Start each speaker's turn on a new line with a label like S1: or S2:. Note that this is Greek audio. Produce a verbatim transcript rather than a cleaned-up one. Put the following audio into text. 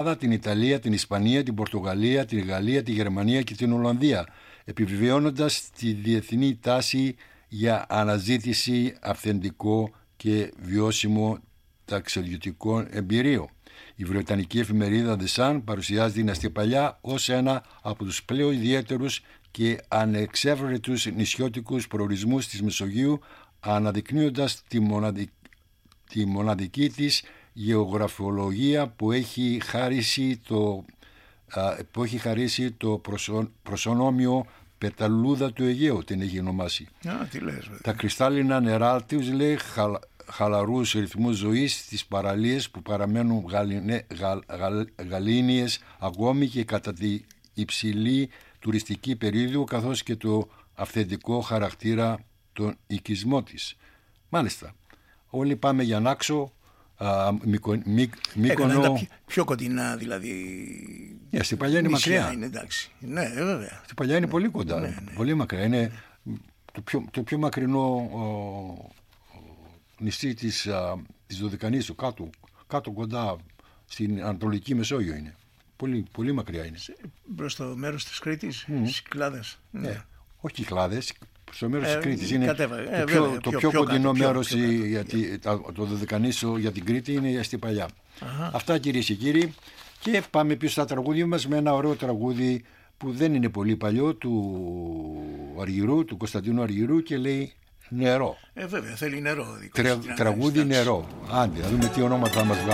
S1: την Ιταλία, την Ισπανία, την Πορτογαλία, την Γαλλία, τη Γερμανία και την Ολλανδία, επιβεβαιώνοντας τη διεθνή τάση για αναζήτηση αυθεντικό και βιώσιμο ταξιδιωτικό εμπειρίο. Η βρετανική εφημερίδα The Sun παρουσιάζει την Αστυπαλιά ως ένα από τους πλέον ιδιαίτερους και ανεξέβρετους νησιώτικους προορισμούς της Μεσογείου, αναδεικνύοντας τη, μοναδικ... τη μοναδική της γεωγραφολογία που έχει χαρίσει το, που έχει χαρίσει το προσω... προσωνόμιο πεταλούδα του Αιγαίου, την έχει ονομάσει.
S2: Α, τι λες,
S1: τα κρυστάλλινα νερά τους, λέει, χαλ... χαλαρούς ρυθμούς ζωής στις παραλίες που παραμένουν γαλινε... γαλ... γαλ... γαλήνιες ακόμη και κατά τη υψηλή τουριστική περίοδο, καθώς και το αυθεντικό χαρακτήρα των οικισμό της. Μάλιστα, όλοι πάμε για Νάξο, α, Μυκο... Μυ... Μύκονο...
S2: Έκαναν τα πιο, πιο κοντινά δηλαδή.
S1: Yeah, στην παλιά είναι μακριά.
S2: Είναι, εντάξει. Ναι, βέβαια.
S1: Στην παλιά είναι πολύ κοντά,
S2: ναι, ναι.
S1: πολύ μακριά. Είναι το πιο, το πιο μακρινό ο, ο, νησί της, α, της Δωδεκανήσου, κάτω, κάτω κοντά στην Ανατολική Μεσόγειο είναι. Πολύ, πολύ μακριά είναι.
S2: Προς το μέρος της Κρήτης, mm. στις Κυκλάδες.
S1: Ναι. Ναι. Όχι Κυκλάδες, στο μέρος ε, της Κρήτης. Είναι
S2: κατέβα,
S1: το
S2: ε,
S1: πιο,
S2: βέβαια,
S1: το
S2: πιο,
S1: πιο,
S2: πιο
S1: κοντινό
S2: κάτω,
S1: μέρος
S2: πιο, πιο κάτω,
S1: γιατί, το, το Δωδεκανήσο για την Κρήτη είναι η Αστυπαλιά.
S2: Αχα.
S1: Αυτά, κυρίες και κύριοι. Και πάμε πίσω στα τραγούδια μας με ένα ωραίο τραγούδι που δεν είναι πολύ παλιό, του Αργυρού, του Κωνσταντίνου Αργυρού, και λέει νερό.
S2: Ε, βέβαια, θέλει νερό.
S1: Τρα, τραγούδι νερό. Άντε, να δούμε τι ονόματα μας βγάλουν.